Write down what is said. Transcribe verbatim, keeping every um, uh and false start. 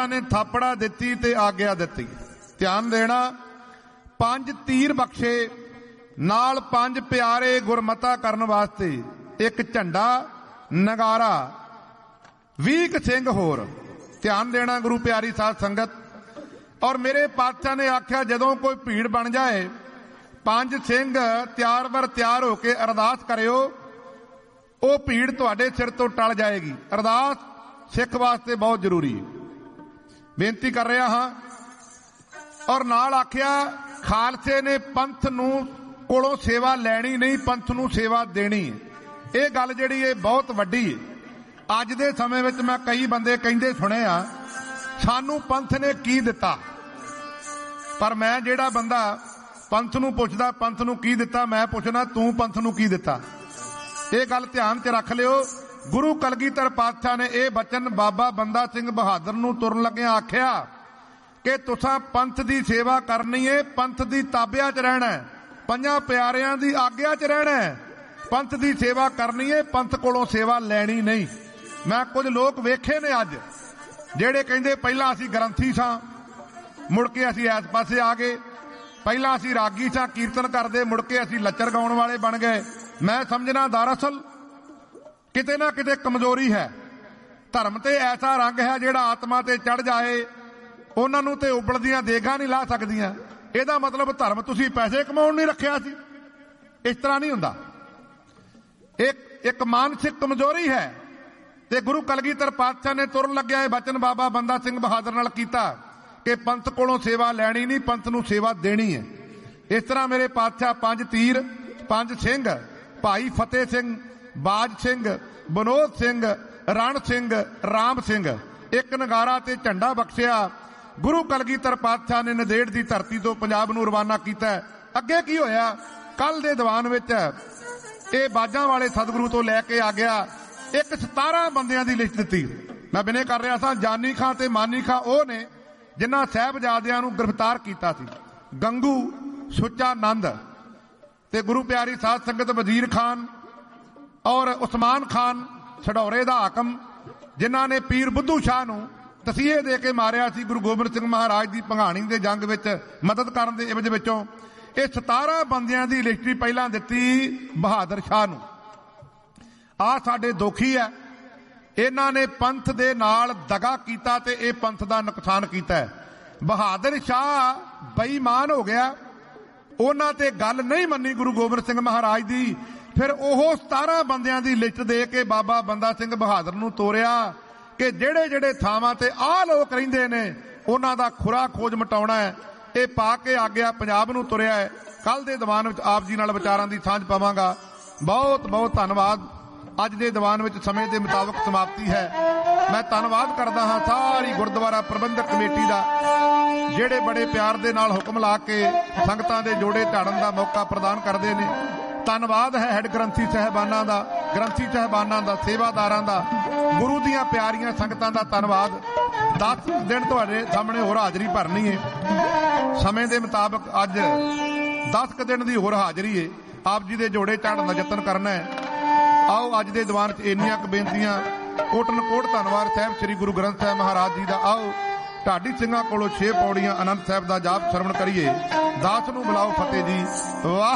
ने थापड़ा दिती ते आग्या दिती। ध्यान देना, पंज तीर बख्शे नाल पंज प्यारे गुरमता करन वास्ते, एक झंडा नगारा वीक सिंह होर। ध्यान देना गुरु प्यारी साध संगत। और मेरे पातशाह ने आख्या जदों कोई भीड़ बन जाए पंज सिंह त्यार बर त्यार होके अरदास करियो, वो भीड़ तुहाडे सिर तो टल जाएगी। अरदास सिख वास्ते बहुत जरूरी है, बेनती कर रहा हाँ। और नाल आख्या खालसे ने पंथ नूं कोलों सेवा लैनी नहीं, पंथ नूं सेवा देनी है। ये गल जिहड़ी है बहुत वड्डी है। अज दे समय विच मैं कई बंदे कहिंदे सुने आ सानू पंथ ने की दिता, पर मैं जिहड़ा बंदा पंथ नूं पुछदा पंथ नूं की दिता, मैं पुछना तू पंथ नूं की दिता। ये गल ध्यान च रख लियो। गुरु कलगीधर पातशाह ने यह बचन बाबा बंदा सिंह बहादुर नूं तुरन लग्गियां आख्या कि तुसां पंथ दी सेवा करनी है, पंथ दी ताबिया च रहना है, पंजां प्यारियां दी आग्या च रहना है, पंथ दी सेवा करनी है, पंथ कोलों सेवा लैनी नहीं। मैं कुछ लोग वेखे ने अज जेड़े कहिंदे पहला असीं ग्रंथी सां, मुड़ के असीं इस पासे आ गए, पहला असीं रागी सां कीर्तन करदे, मुड़ के असीं लच्चर गाउण वाले बन गए। मैं समझना दरअसल किते ना किते कमजोरी है। धर्म ते ऐसा रंग है जिहड़ा आत्मा ते चढ़ जाए उन्हां नूं ते उबलदियां देगां नहीं ला सकदियां। इहदा मतलब धर्म तुसीं पैसे कमाउण नहीं रखिया सी, इस तरह नहीं हुंदा। एक एक मानसिक कमजोरी है। ते गुरु कलगीधर पातशाह ने तुरन लग्गिया बचन बाबा बंदा सिंह बहादुर नाल कीता कि पंथ कोलों सेवा लैनी नहीं, पंथ नूं सेवा देनी है। इस तरह मेरे पातशाह पंज तीर पंज सिंह भाई फतेह सिंह, बाज सिंह, बनोद सिंह, रण सिंह, राम सिंह, एक नगारा ते झंडा बख्शिया। गुरु कलगीधर पातशाह ने नदेड़ दी धरती तो पंजाब नूं रवाना कीता। अगे की होया, कल दे दीवान विच ये बाजां वाले सतगुरु तो लैके आ गया एक सतारह बंदियां दी लिस्ट दित्ती। मैं बिने कर रहा था जानी खां ते मानी खां ओ ने जिन्हां साहिबजादियां नूं गिरफ्तार कीता सी। गंगू, सुच्चा नंद ते गुरु प्यारी साध संगत वजीर खान और उस्मान खान छडौरे दा हाकम, जिन्हां ने पीर बुद्धू शाह नूं तसीहे दे के मारिया सी गुरु गोबिंद सिंह महाराज दी भंगाणी दे जंग विच मदद करन दे इवज विचों। ये सतारह बंदियां दी लिस्टी पहलां दित्ती बहादुर शाह नूं। आ साडे दोखी है, इन्हां ने पंथ दे नाल दगा कीता ते इह पंथ दा नुकसान कीता है। बहादुर शाह बेईमान हो गया, उन्हां ते गल नहीं मन्नी गुरु गोबिंद सिंह महाराज दी। फिर ओह सतारह बंदियां दी लिस्ट दे के बाबा बंदा सिंह बहादुर नूं तोरिया कि जेड़े जेड़े थावां ते आ लोक रहिंदे ने उन्हां दा खुरा खोज मटाउणा है। ये पा के आ गया पंजाब नूं तुरिया है। कल दे दीवान विच आप जी नाल विचारां दी सांझ पावांगा। बहुत बहुत धन्नवाद। अज दे दीवान विच समय दे मुताबक समाप्ति है। मैं धन्नवाद करदा हां सारी गुरुद्वारा प्रबंधक कमेटी दा, जेड़े बड़े प्यार दे नाल हुक्म ला के संगतां दे जोड़े झाड़न दा मौका प्रदान करदे ने। धन्नवाद है हैड ग्रंथी साहिबानां दा, ग्रंथी साहिबानां दा, सेवादारां दा, गुरु दीआं प्यारियां संगतां दा धन्नवाद। दस दिन तुहाडे सामने होर हाज़री भरनी है। समय दे मुताबक अज दस क दिन दी होर हाज़री है। आप जी दे जोड़े झाड़न दा यतन करना है। आओ अज दे दीवान च इन्नियां क बेनतियां। कोटन कोट धन्नवाद साहिब श्री गुरु ग्रंथ साहिब महाराज जी दा। आओ ढाडी ਸਿੰਘਾਂ ਕੋਲੋਂ छे पौड़ियां आनंद साहिब दा जाप श्रवण करिए। दास नूं बुलाओ फतेह जी। वाह